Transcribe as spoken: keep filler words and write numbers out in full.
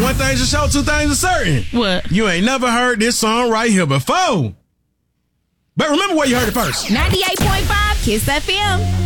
one thing's for sure, two things are certain. What? You ain't never heard this song right here before. But remember where you heard it first. ninety-eight point five Kiss F M.